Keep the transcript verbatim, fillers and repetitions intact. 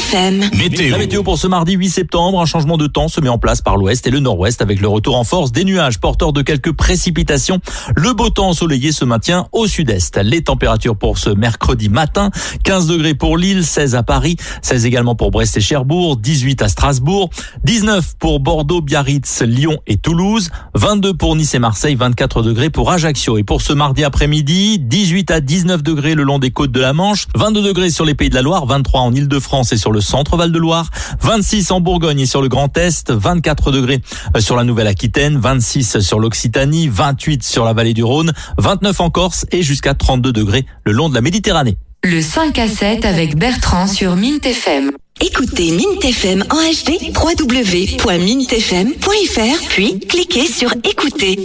F M. Météo. La météo pour ce mardi huit septembre, un changement de temps se met en place par l'ouest et le nord-ouest avec le retour en force des nuages porteurs de quelques précipitations. Le beau temps ensoleillé se maintient au sud-est. Les températures pour ce mercredi matin, quinze degrés pour Lille, seize à Paris, seize également pour Brest et Cherbourg, dix-huit à Strasbourg, dix-neuf pour Bordeaux, Biarritz, Lyon et Toulouse, vingt-deux pour Nice et Marseille, vingt-quatre degrés pour Ajaccio. Et pour ce mardi après-midi, dix-huit à dix-neuf degrés le long des côtes de la Manche, vingt-deux degrés sur les Pays de la Loire, vingt-trois en Île-de-France et sur le centre Val-de-Loire, vingt-six en Bourgogne et sur le Grand Est, vingt-quatre degrés sur la Nouvelle-Aquitaine, vingt-six sur l'Occitanie, vingt-huit sur la vallée du Rhône, vingt-neuf en Corse et jusqu'à trente-deux degrés le long de la Méditerranée. Le cinq à sept avec Bertrand sur Mint F M. Écoutez Mint F M en H D, w w w point mint f m point f r, puis cliquez sur écouter.